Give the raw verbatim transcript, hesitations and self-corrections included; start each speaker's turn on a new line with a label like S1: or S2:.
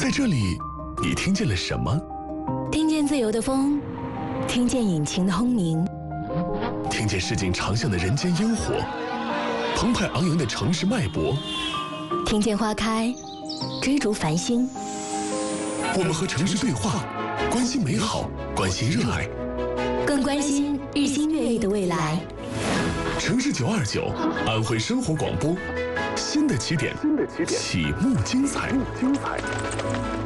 S1: 在这里，你听见了什么？
S2: 听见自由的风，听见引擎的轰鸣，
S1: 听见市井长巷的人间烟火，澎湃昂扬的城市脉搏，
S2: 听见花开，追逐繁星。
S1: 我们和城市对话，关心美好，关心热爱，
S2: 更关心日新月异的未来。
S1: 城市九二九，安徽生活广播，新的起点，起幕精彩。